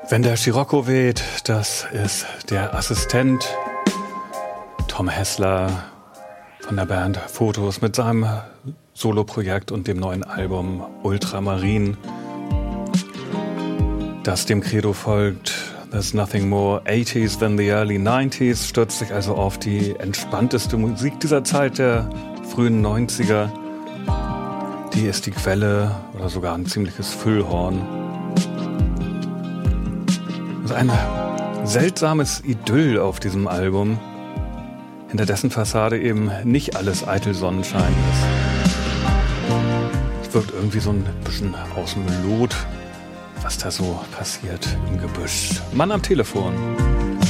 Wenn der Scirocco weht, das ist der Assistent Tom Hessler von der Band Fotos mit seinem Soloprojekt und dem neuen Album Ultramarin, das dem Credo folgt: There's nothing more 80s than the early 90s, stürzt sich also auf die entspannteste Musik dieser Zeit, der frühen 90er. Die ist die Quelle oder sogar ein ziemliches Füllhorn. Das ist ein seltsames Idyll auf diesem Album, hinter dessen Fassade eben nicht alles eitel Sonnenschein ist. Es wirkt irgendwie so ein bisschen aus dem Lot, was da so passiert im Gebüsch. Mann am Telefon.